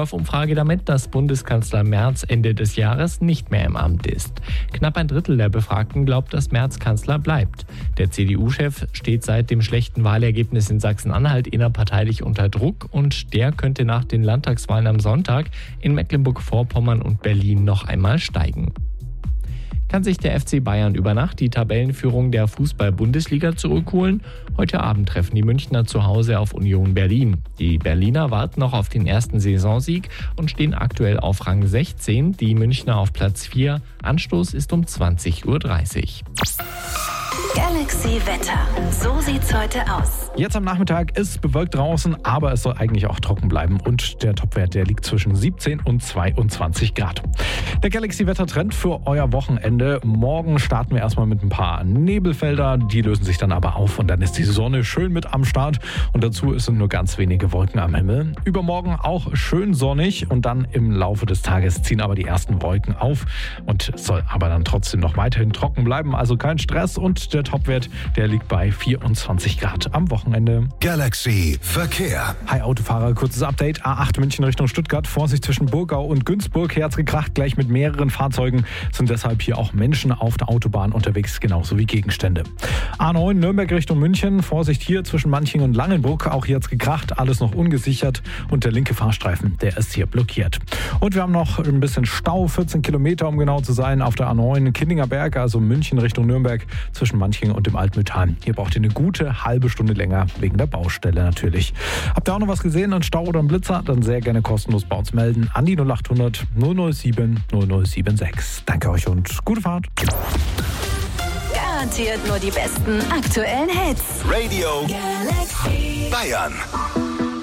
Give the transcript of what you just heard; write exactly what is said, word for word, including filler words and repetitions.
YouGov-Umfrage damit, dass Bundeskanzler Merz Ende des Jahres nicht mehr im Amt ist. Knapp ein Drittel der Befragten glaubt, dass Merz Kanzler bleibt. Der C D U-Chef steht seit dem schlechten Wahlergebnis in Sachsen-Anhalt innerparteilich unter Druck und der könnte nach den Landtagswahlen am Sonntag in Mecklenburg-Vorpommern und Berlin noch einmal steigen. Kann sich der F C Bayern über Nacht die Tabellenführung der Fußball-Bundesliga zurückholen? Heute Abend treffen die Münchner zu Hause auf Union Berlin. Die Berliner warten noch auf den ersten Saisonsieg und stehen aktuell auf Rang sechzehn, die Münchner auf Platz vier. Anstoß ist um zwanzig Uhr dreißig. Galaxy Wetter. So sieht's heute aus. Jetzt am Nachmittag ist bewölkt draußen, aber es soll eigentlich auch trocken bleiben. Und der Topwert, der liegt zwischen siebzehn und zweiundzwanzig Grad. Der Galaxy Wetter-Trend für euer Wochenende. Morgen starten wir erstmal mit ein paar Nebelfelder. Die lösen sich dann aber auf und dann ist die Sonne schön mit am Start. Und dazu sind nur ganz wenige Wolken am Himmel. Übermorgen auch schön sonnig und dann im Laufe des Tages ziehen aber die ersten Wolken auf. Und es soll aber dann trotzdem noch weiterhin trocken bleiben. Also kein Stress und der Topwert, der liegt bei vierundzwanzig Grad am Wochenende. Galaxy Verkehr. Hi Autofahrer, kurzes Update. A acht München Richtung Stuttgart. Vorsicht zwischen Burgau und Günzburg. Herz gekracht, gleich mit mehreren Fahrzeugen. Sind deshalb hier auch Menschen auf der Autobahn unterwegs, genauso wie Gegenstände. A neun Nürnberg Richtung München. Vorsicht hier zwischen Manching und Langenburg. Auch hier hat's gekracht, alles noch ungesichert. Und der linke Fahrstreifen, der ist hier blockiert. Und wir haben noch ein bisschen Stau, vierzehn Kilometer, um genau zu sein, auf der A neun Kindinger Berg, also München Richtung Nürnberg, zwischen Manching und dem Altmühltal. Hier braucht ihr eine gute halbe Stunde länger, wegen der Baustelle natürlich. Habt ihr auch noch was gesehen, einen Stau oder einen Blitzer? Dann sehr gerne kostenlos bei uns melden an die null acht hundert null null sieben null null sieben sechs. Danke euch und gute Fahrt. Garantiert nur die besten aktuellen Hits. Radio Galaxy Bayern.